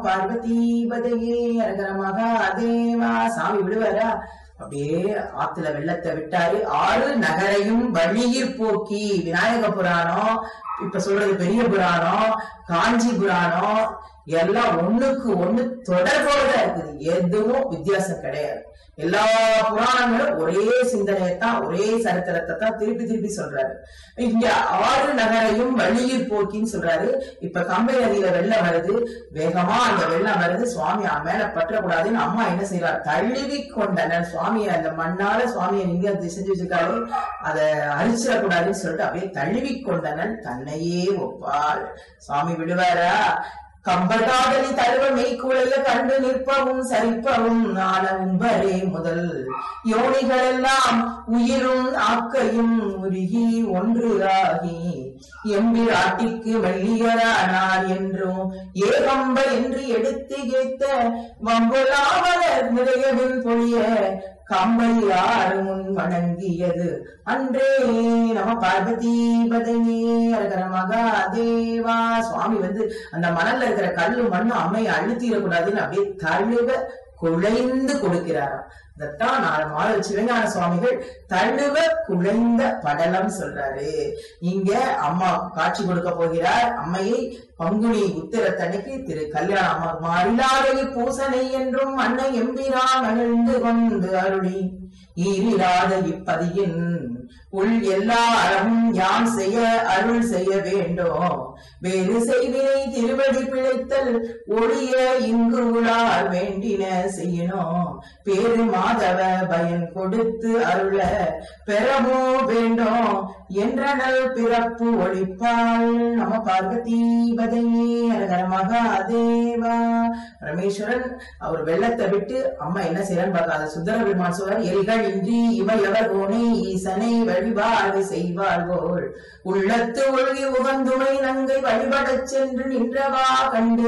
பார்வதிபதையே அரகர மகாதேவா. சாமி விடுவாரா? அப்படியே ஆத்துல வெள்ளத்தை விட்டாரு. 6 நகரையும் வழியிற் போக்கி. விநாயக புராணம், இப்ப சொல்றது பெரிய புராணம், காஞ்சி புராணம் எல்லாம் ஒண்ணுக்கு ஒண்ணு தொடர்போடுதான் இருக்குது. எதுவும் வித்தியாசம் கிடையாது. எல்லா புராணங்களும் ஒரே சிந்தனையத்தான், ஒரே சரித்திரத்தை தான் திருப்பி திருப்பி சொல்றாரு. இங்க 6 நகரையும் வழியில் போக்கின்னு சொல்றாரு. இப்ப கம்பை நதியில வெள்ளம் வருது, வேகமா அந்த வெள்ளம் வருது. சுவாமி மேல பற்றக்கூடாதுன்னு அம்மா என்ன செய்யறாரு? தழுவி கொண்டனர் சுவாமிய. அந்த மண்ணால சுவாமியை நீங்க செஞ்சு வச்சிருக்காரு, அதை அரிச்சிடக்கூடாதுன்னு சொல்லிட்டு அப்படியே தழுவி கொண்டனர். தன்னையே ஒப்பாள். சுவாமி விடுவாரா? கம்பகாதலி தழுவ மெய்க்குழைய கண்டு நிற்பவும் சரிப்பவும் நான உம்பரே முதல் யோனிகள் எல்லாம் உயிரும் ஆக்கையும் உருகி ஒன்று ஆகி எம்பிராட்டிக்கு வள்ளியரானார் என்றும் ஏகம்ப என்று எடுத்து கேத்த வம்புலாவலர் நிறையவின் பொழிய கம்பையார் முன் வணங்கியது அன்றே. நம பார்வதிபதையே அரகர மகாதேவா. சுவாமி அந்த மணல்ல இருக்கிற கல்லு மண்ணு அம்மையை அழுத்திடக்கூடாதுன்னு அப்படியே தழுவ குழைந்து கொடுக்கிறாராம். இதத்தான் மாத சிவஞான சுவாமிகள் தழுவ குழைந்த படலம் சொல்றாரு. இங்க அம்மா காட்சி கொடுக்க போகிறார். அம்மையை பங்குனி உத்திரத்தன்னைக்கு திரு கல்யாணம் மாறிலாதை பூசனை என்றும் அன்னை எம்பிரான் மகிழ்ந்து கொண்டு அருளி ஈரிராத இப்பதியின் உள் எல்லா அறமும் யாம் செய்ய அருள் செய்ய வேண்டும். வேறு செய்வினை திருவடி பிழைத்தல் ஒளிய இங்கு உளார் வேண்டின செய்யணும். பேரு மாதவ பயன் கொடுத்து அருள பெறவோ வேண்டும் என்றனல் பிறப்பு ஒளிப்பாள். நம பார்வதிபதையே அரகர மகாதேவா. பரமேஸ்வரன் அவர் வெள்ளத்தை விட்டு அம்மா என்ன செய்யறான்னு பார்க்காத சுந்தர பெருமான் சொல்றார், எரிகள் இன்றி இவையவர் கோனை ஈசனை வழிபாடு செய்வார்கள் உள்ளத்து ஒழுகி உகந்துமை நங்கை வழிபடச் சென்று நின்றவா கண்டு